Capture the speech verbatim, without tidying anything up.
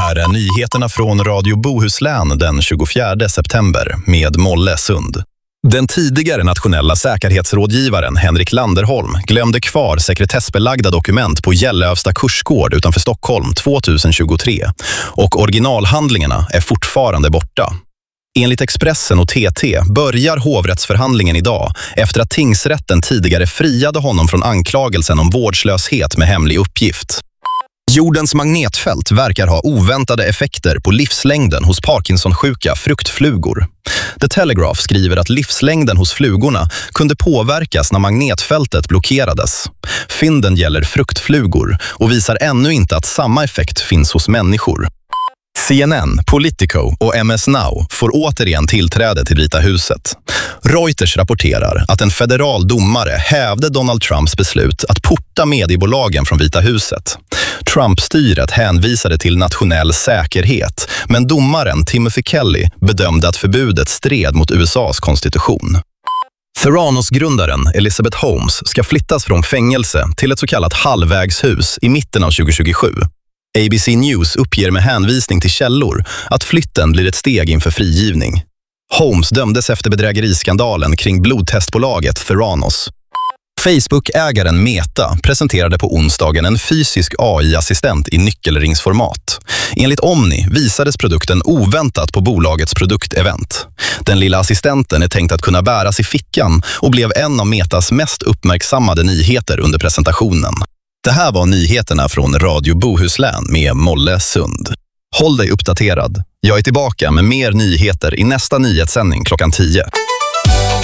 här är nyheterna från Radio Bohuslän den tjugofjärde september med Molle Sund. Den tidigare nationella säkerhetsrådgivaren Henrik Landerholm glömde kvar sekretessbelagda dokument på Gällövsta kursgård utanför Stockholm tjugohundratjugotre och originalhandlingarna är fortfarande borta. Enligt Expressen och T T börjar hovrättsförhandlingen idag efter att tingsrätten tidigare friade honom från anklagelsen om vårdslöshet med hemlig uppgift. Jordens magnetfält verkar ha oväntade effekter på livslängden hos Parkinson-sjuka fruktflugor. The Telegraph skriver att livslängden hos flugorna kunde påverkas när magnetfältet blockerades. Fynden gäller fruktflugor och visar ännu inte att samma effekt finns hos människor. C N N, Politico och M S Now får återigen tillträde till Vita huset. Reuters rapporterar att en federal domare hävde Donald Trumps beslut att porta mediebolagen från Vita huset. Trump-styret hänvisade till nationell säkerhet, men domaren Timothy Kelly bedömde att förbudet stred mot U S A:s konstitution. Theranos-grundaren Elizabeth Holmes ska flyttas från fängelse till ett så kallat halvvägshus i mitten av tjugohundratjugosju. A B C News uppger med hänvisning till källor att flytten blir ett steg inför frigivning. Holmes dömdes efter bedrägeriskandalen kring blodtestbolaget Theranos. Facebook-ägaren Meta presenterade på onsdagen en fysisk A I-assistent i nyckelringsformat. Enligt Omni visades produkten oväntat på bolagets produktevent. Den lilla assistenten är tänkt att kunna bäras i fickan och blev en av Metas mest uppmärksammade nyheter under presentationen. Det här var nyheterna från Radio Bohuslän med Molle Sund. Håll dig uppdaterad. Jag är tillbaka med mer nyheter i nästa nyhetssändning klockan tio.